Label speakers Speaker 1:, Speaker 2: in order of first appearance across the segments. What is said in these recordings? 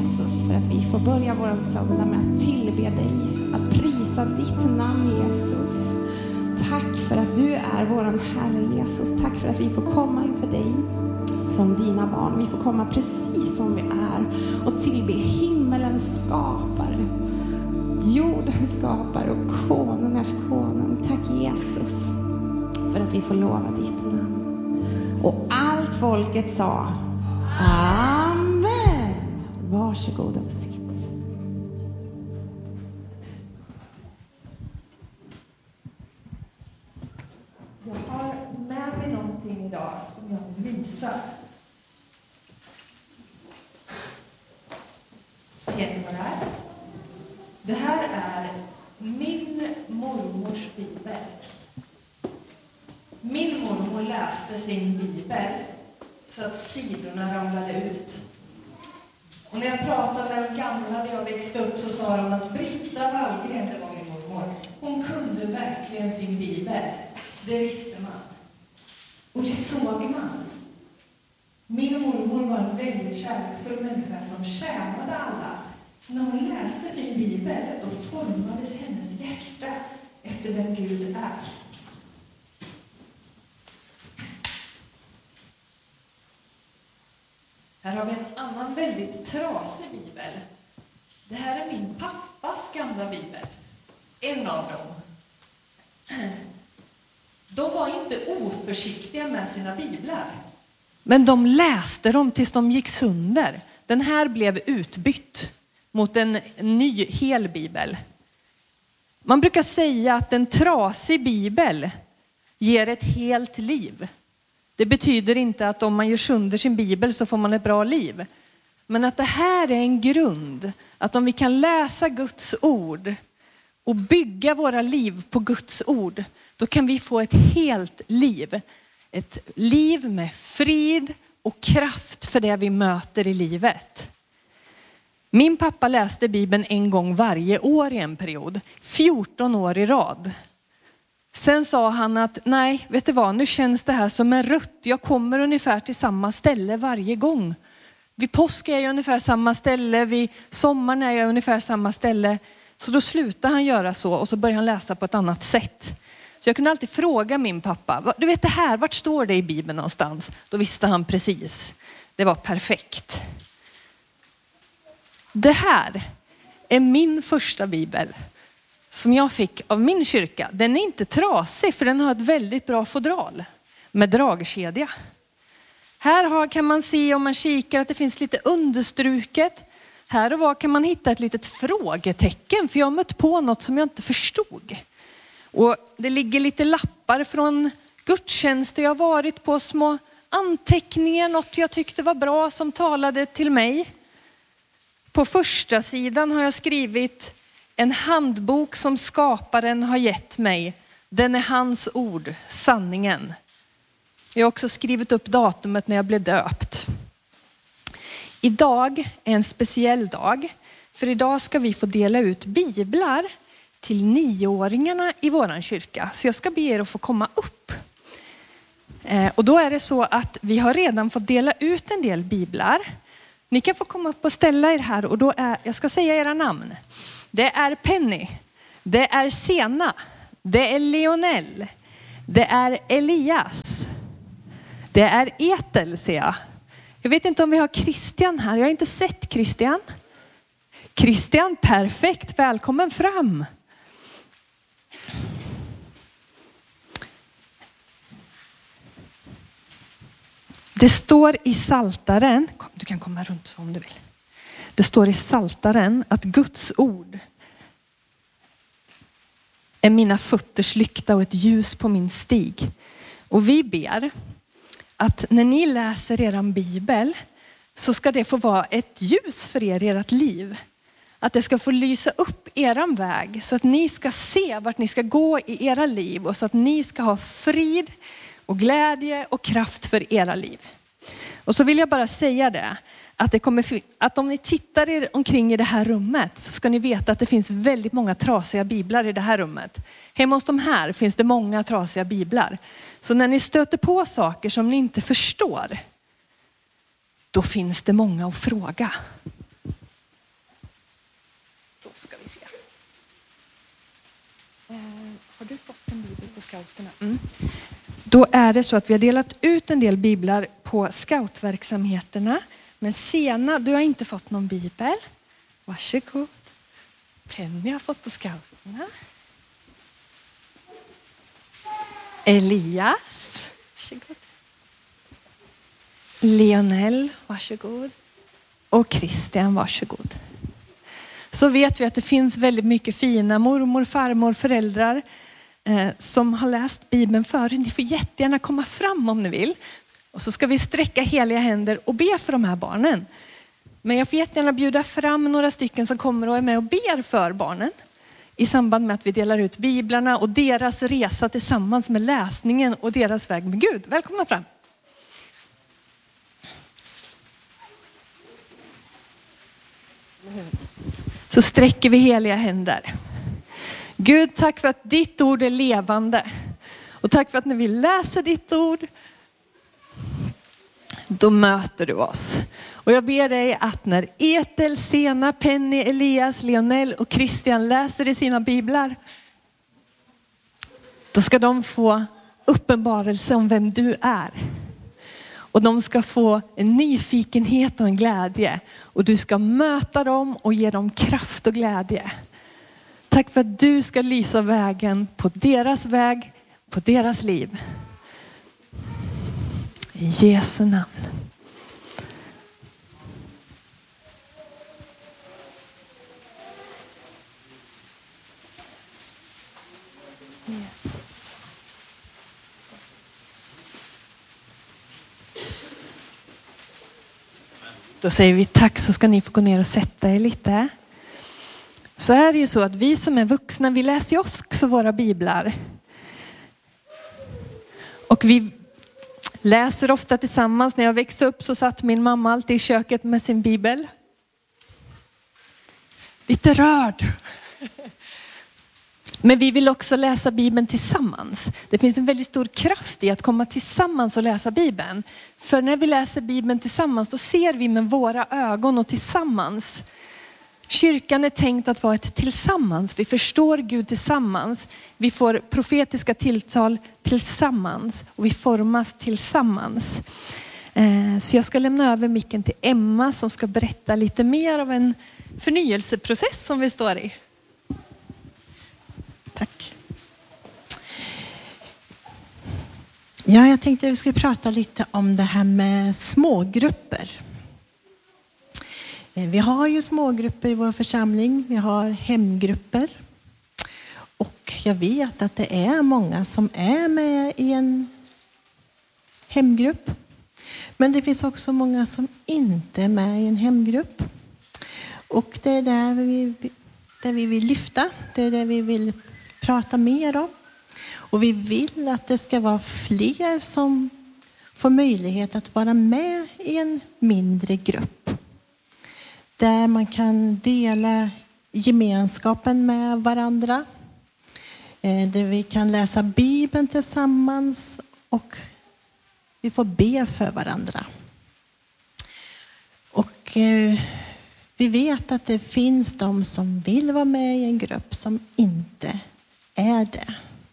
Speaker 1: Jesus för att vi får börja vår söndag med att tillbe dig, att prisa ditt namn Jesus. Tack för att du är våran Herre Jesus. Tack för att vi får komma inför dig som dina barn. Vi får komma precis som vi är och tillbe himmelens skapare, jordens skapare och konungars konung. Tack Jesus för att vi får lova ditt namn. Och allt folket sa amen. Varsågod och sitt.
Speaker 2: Jag har med mig någonting idag som jag vill visa. Ser ni vad det är? Det här är min mormors bibel. Min mormor läste sin bibel så att sidorna ramlade ut. Och när jag pratade med de gamla där jag växte upp så sa de att Britta Wallgren, det var min mormor, hon kunde verkligen sin bibel. Det visste man. Och det såg man. Min mormor var en väldigt kärleksfull människa som tjänade alla. Så när hon läste sin bibel, då formades hennes hjärta efter vem Gud är. Här har vi en annan väldigt trasig bibel. Det här är min pappas gamla bibel. En av dem. De var inte oförsiktiga med sina biblar. Men de läste dem tills de gick sönder. Den här blev utbytt mot en ny hel bibel. Man brukar säga att en trasig bibel ger ett helt liv. Det betyder inte att om man gör sönder sin bibel så får man ett bra liv. Men att det här är en grund. Att om vi kan läsa Guds ord och bygga våra liv på Guds ord, då kan vi få ett helt liv. Ett liv med frid och kraft för det vi möter i livet. Min pappa läste Bibeln en gång varje år i en period. 14 år i rad. Sen sa han att nej, vet du vad, nu känns det här som en rutt. Jag kommer ungefär till samma ställe varje gång. Vid påsk är jag ungefär samma ställe, vid sommaren är jag ungefär samma ställe. Så då slutade han göra så och så började han läsa på ett annat sätt. Så jag kunde alltid fråga min pappa, du vet det här, vart står det i Bibeln någonstans? Då visste han precis. Det var perfekt. Det här är min första bibel som jag fick av min kyrka. Den är inte trasig för den har ett väldigt bra fodral med dragkedja. Här kan man se om man kikar att det finns lite understruket. Här och var kan man hitta ett litet frågetecken för jag har mött på något som jag inte förstod. Och det ligger lite lappar från gudstjänster jag varit på, små anteckningar, något jag tyckte var bra som talade till mig. På första sidan har jag skrivit en handbok som skaparen har gett mig. Den är hans ord, sanningen. Jag har också skrivit upp datumet när jag blev döpt. Idag är en speciell dag. För idag ska vi få dela ut biblar till 9-åringarna i våran kyrka. Så jag ska be er att få komma upp. Och då är det så att vi har redan fått dela ut en del biblar. Ni kan få komma upp och ställa er här och då jag ska säga era namn. Det är Penny, det är Sena, det är Leonel, det är Elias, det är Etel ser jag. Jag vet inte om vi har Christian här, jag har inte sett Christian. Christian, perfekt, välkommen fram. Det står i Psaltaren, du kan komma runt så om du vill. Det står i Psaltaren att Guds ord är mina fötters lykta och ett ljus på min stig. Och vi ber att när ni läser eran bibel så ska det få vara ett ljus för er i ert liv. Att det ska få lysa upp eran väg så att ni ska se vart ni ska gå i era liv och så att ni ska ha frid och glädje och kraft för era liv. Och så vill jag bara säga det, att om ni tittar er omkring i det här rummet så ska ni veta att det finns väldigt många trasiga biblar i det här rummet. Hemma hos de här finns det många trasiga biblar. Så när ni stöter på saker som ni inte förstår, då finns det många att fråga. ska vi se. Har du fått en bibel på scouterna? Då är det så att vi har delat ut en del biblar på scoutverksamheterna. Men Sena, du har inte fått någon bibel. Varsågod. Penny har fått på scouterna. Elias, varsågod. Lionel, varsågod. Och Christian, varsågod. Så vet vi att det finns väldigt mycket fina mormor, farmor, föräldrar som har läst Bibeln förut. Ni får jättegärna komma fram om ni vill. Och så ska vi sträcka heliga händer och be för de här barnen. Men jag får jättegärna bjuda fram några stycken som kommer och är med och ber för barnen. I samband med att vi delar ut biblarna och deras resa tillsammans med läsningen och deras väg med Gud. Välkomna fram. Så sträcker vi heliga händer. Gud, tack för att ditt ord är levande. Och tack för att när vi läser ditt ord, då möter du oss. Och jag ber dig att när Ethel, Sena, Penny, Elias, Lionel och Christian läser i sina biblar, då ska de få uppenbarelse om vem du är. Och de ska få en nyfikenhet och en glädje. Och du ska möta dem och ge dem kraft och glädje. Tack för att du ska lysa vägen på deras väg, på deras liv. I Jesu namn. Jesus. Då säger vi tack, så ska ni få gå ner och sätta er lite. Så är det ju så att vi som är vuxna, vi läser ju också våra biblar. Och vi läser ofta tillsammans. När jag växte upp så satt min mamma alltid i köket med sin bibel. Lite rörd. Men vi vill också läsa Bibeln tillsammans. Det finns en väldigt stor kraft i att komma tillsammans och läsa Bibeln. För när vi läser Bibeln tillsammans, då ser vi med våra ögon och tillsammans. Kyrkan är tänkt att vara ett tillsammans. Vi förstår Gud tillsammans. Vi får profetiska tilltal tillsammans. Och vi formas tillsammans. Så jag ska lämna över micken till Emma som ska berätta lite mer av en förnyelseprocess som vi står i.
Speaker 3: Tack. Ja, jag tänkte att vi ska prata lite om det här med smågrupper. Vi har ju smågrupper i vår församling. Vi har hemgrupper. Och jag vet att det är många som är med i en hemgrupp. Men det finns också många som inte är med i en hemgrupp. Och det är där vi vill lyfta. Det är det vi vill prata mer om. Och vi vill att det ska vara fler som får möjlighet att vara med i en mindre grupp. Där man kan dela gemenskapen med varandra. Där vi kan läsa Bibeln tillsammans och vi får be för varandra. Och vi vet att det finns de som vill vara med i en grupp som inte är det.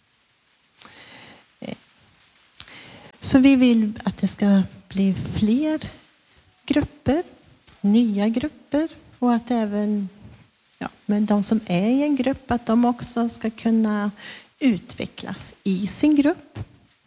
Speaker 3: Så vi vill att det ska bli fler grupper, nya grupper och att även men de som är i en grupp, att de också ska kunna utvecklas i sin grupp.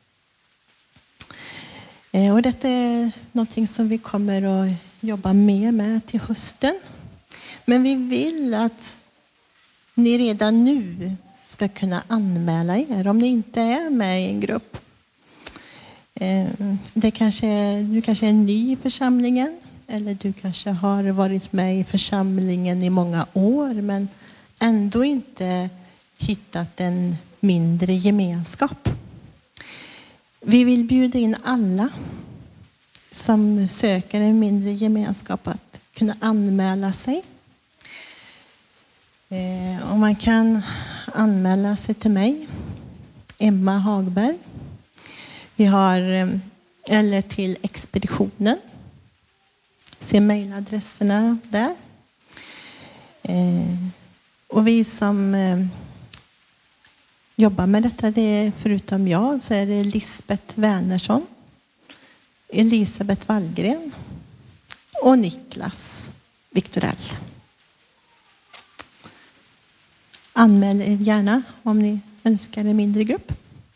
Speaker 3: Och detta är någonting som vi kommer att jobba mer med till hösten. Men vi vill att ni redan nu ska kunna anmäla er om ni inte är med i en grupp. Du kanske är ny i församlingen. Eller du kanske har varit med i församlingen i många år men ändå inte hittat en mindre gemenskap. Vi vill bjuda in alla som söker en mindre gemenskap att kunna anmäla sig. Och man kan anmäla sig till mig, Emma Hagberg. Vi har, eller till expeditionen. Se mejladresserna där. Och vi som jobbar med detta, det är, förutom jag, så är det Lisbeth Wernersson, Elisabeth Wallgren och Niklas Viktorell. Anmäl er gärna om ni önskar en mindre grupp.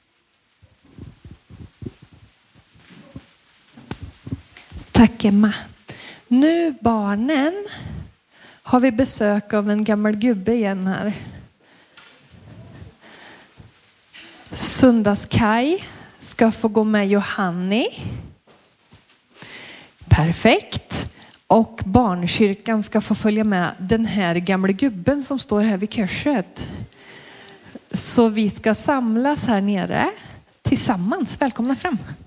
Speaker 2: Tack Emma. Nu barnen har vi besök av en gammal gubbe igen här. Sundagskaj ska få gå med Johanni. Perfekt. Och barnkyrkan ska få följa med den här gamla gubben som står här vid korset. Så vi ska samlas här nere tillsammans. Välkomna fram.